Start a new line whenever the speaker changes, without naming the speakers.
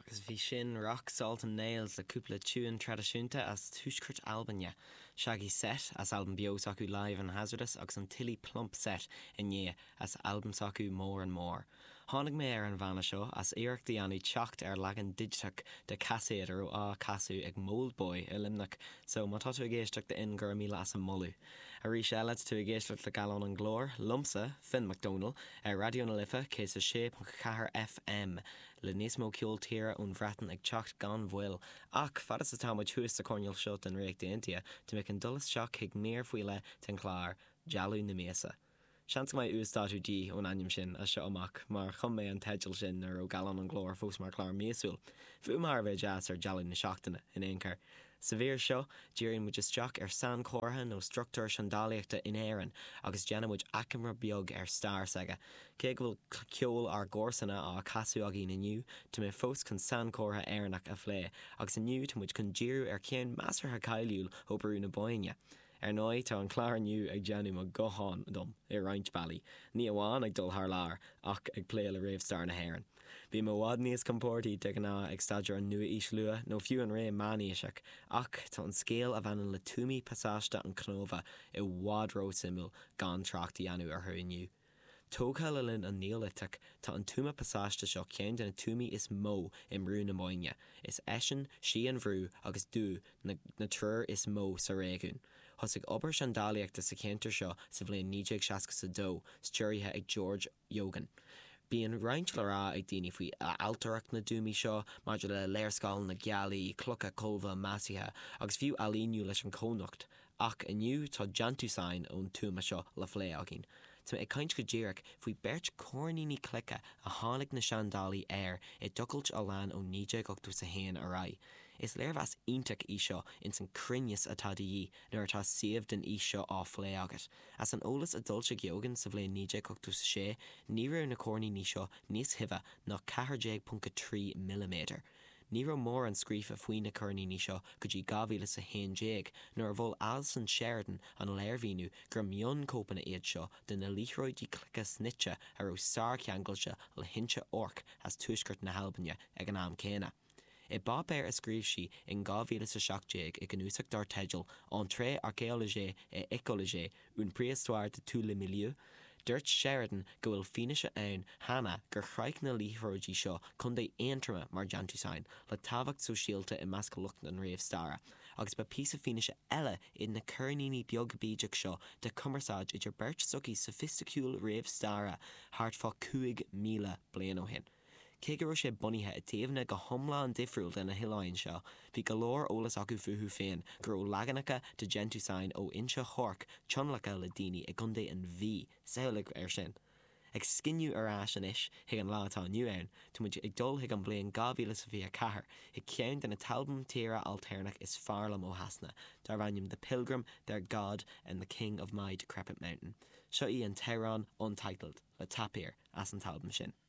Agus bhí sin rock, salt and nails le cúpla tune tradiisiúnta as túiscurt Albania. Shaggy set as album bio acu live and hazardous agus an Tilly Plump set inné as album acu more and more. Tháinig mé an bhana seo as éireachtaí anú teacht lagan digiteach de caséad á casú ag Mold Boy limnach, so má tá tú a géisteach de ingur míle as an molú. A rí se leid tú a géisteach le galón an glór, Lumsa, Finn McDonald, Radio na Lifa, cés a shape cahar FM, le níos mó ciúil tíre ón bhreatan ag teacht gan bhfuil, ach fadas a táid thuas a corneal seo den réic de India, to make an dullas seach ag mér fuile ten clár, Jalú na Mesa. Seans mai ústáú dí ón aim sin a seo amach, mar chum mé an teidil sin ar ó galán an glór fós mar chlár méasúil. Fu mar bheith jazz ar Jalú na seachtainna in éoncar. Sa bhéir seo, díríonn muid isteach ar san chortha nó struchtúr seandálaíochta in éireann agus déanamid acamra beag ar star saga. Cé go bhfuil ceol ar gcósanna á casú agé inniu, tu mé fós chun san chortha éireannach a phlé, agus inniu tu muid chun díú ar céan measartha caiiliúil ó brú na Boine. Ar nói tá an chláir nniu ag déanam a gohan dom i Roint Valley. Ní amháin ag dul thar lár ach ag plé le réamhstar na hÉireann. Bhí mo bhád níos compórtaí de gná ag staidir an nua is lua nó fiú an ré máníiseach ach tá an scéal a bhanan le túmí pasáiste an cnóha i bhádró simú gan trachtaí anú ar thu inniu. Tógha le linn an níoliteach tá an túma pasáiste seo céan den túmí is mó im rú na Moine. Is eisin, sí an bhrú agus dú na trúr is mó sa réún. Thosig obair seandálaíochta sa céantar seo sa bhléon 1962 stúirthe ag George Yogan. Bíon roinnt le rá ag daoine faoi altarach na dúmí seo, maidir le léirscáil na gealaí, clocha colmha measithe, agus fiú alíniu leis an cónacht, ach iniu tá Jantusáin ón túma seo le phlé agin. Tá ag caint go ddíireach faoi beirt córníní clica a tháinig na seandálaí air i dtucailt a lean ó 1981 a rá. Is léirmheas ionteach í seo in san crinneas atá daí nuair atá siomh den í seo á phlé agat. As an ólas a dulse geogan sa bhléon 1986, ní raibh na córníní seo níos hithe ná 4.3 mm. Ní raibh mór an scríofa faoin na córníní seo go dtí 2011 nuair bhfuil Alison Sheridan an léirmhíniu gur mion cópanna iad seo den na líthróidí clica snitse ar ó sár ceangailte le hinse orc as túisgurt na Halbanne ag an am céna. I bab a scríb si in 2017 ag an úsach dar teidil an tré archéologé e écologé un préhistoire de tout le milieu, Dúirt Sheridan go bhfuil fianaise ann hana gur chraich na líthróidí seo chun é aontrama mar Jantusáin le tábhacht sosiálta i measc lucht an réamhstara, agus ba písa fianaise eile in na córníní beag bídeach seo de cumarsáid idir beirt sugaí sophisticúil réamhstara thart fá 5,000 bliain ó hin. Cé go raibh sé bunaithe i taobhna go thomlá an difriúil den na hiláin seo, bhí go leor ólas acu futhú féin gur ó laganacha de Jantusáin ó inse chorc tionlacha le daoine ag gundé an bhí saolag ar sin. Ag sciniú ar ais an isis ag an látá nniu ann, tú muid ag dul ag an blion 2024 i ceann den na talbum tíre alternach is fearlam ó hasna, dar bhainnim The Pilgrim, Their God and the King of My Decrepit Mountain. Seo í an Tehran Untitled le tapír as an talbum sin.